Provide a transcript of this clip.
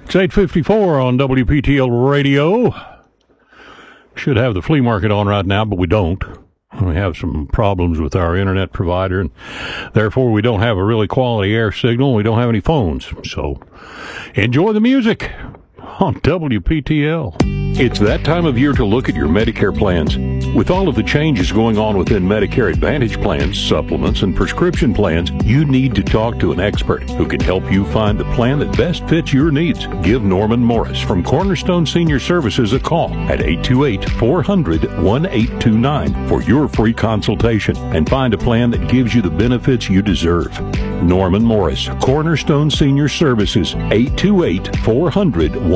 It's 8:54 on WPTL Radio. Should have the flea market on right now, but we don't. We have some problems with our internet provider, and therefore we don't have a really quality air signal. We don't have any phones. So enjoy the music on WPTL. It's that time of year to look at your Medicare plans. With all of the changes going on within Medicare Advantage plans, supplements, and prescription plans, you need to talk to an expert who can help you find the plan that best fits your needs. Give Norman Morris from Cornerstone Senior Services a call at 828-400-1829 for your free consultation and find a plan that gives you the benefits you deserve. Norman Morris, Cornerstone Senior Services, 828-400-1829.